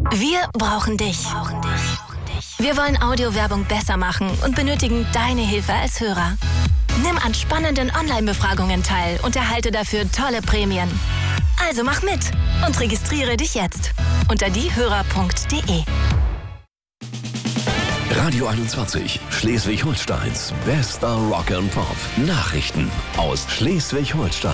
Wir brauchen dich. Wir wollen Audiowerbung besser machen und benötigen deine Hilfe als Hörer. Nimm an spannenden Online-Befragungen teil und erhalte dafür tolle Prämien. Also mach mit und registriere dich jetzt unter diehörer.de. Radio 21, Schleswig-Holsteins bester Rock and Pop. Nachrichten aus Schleswig-Holstein.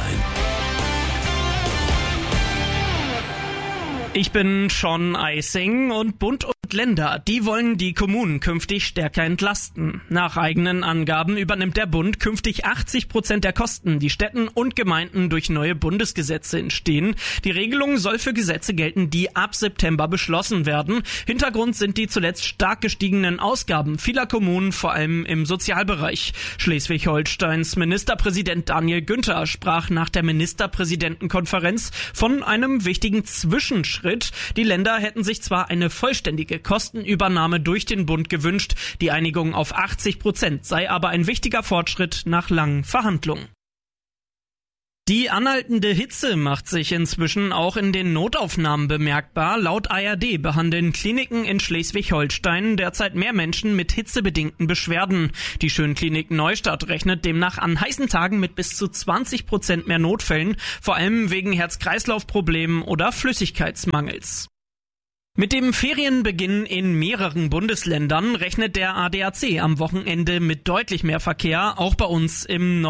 Ich bin Sean Eising und Bund und Länder, die wollen die Kommunen künftig stärker entlasten. Nach eigenen Angaben übernimmt der Bund künftig 80% der Kosten, die Städten und Gemeinden durch neue Bundesgesetze entstehen. Die Regelung soll für Gesetze gelten, die ab September beschlossen werden. Hintergrund sind die zuletzt stark gestiegenen Ausgaben vieler Kommunen, vor allem im Sozialbereich. Schleswig-Holsteins Ministerpräsident Daniel Günther sprach nach der Ministerpräsidentenkonferenz von einem wichtigen Zwischenschritt. Die Länder hätten sich zwar eine vollständige Kostenübernahme durch den Bund gewünscht, die Einigung auf 80% sei aber ein wichtiger Fortschritt nach langen Verhandlungen. Die anhaltende Hitze macht sich inzwischen auch in den Notaufnahmen bemerkbar. Laut ARD behandeln Kliniken in Schleswig-Holstein derzeit mehr Menschen mit hitzebedingten Beschwerden. Die Schönklinik Neustadt rechnet demnach an heißen Tagen mit bis zu 20% mehr Notfällen, vor allem wegen Herz-Kreislauf-Problemen oder Flüssigkeitsmangels. Mit dem Ferienbeginn in mehreren Bundesländern rechnet der ADAC am Wochenende mit deutlich mehr Verkehr, auch bei uns im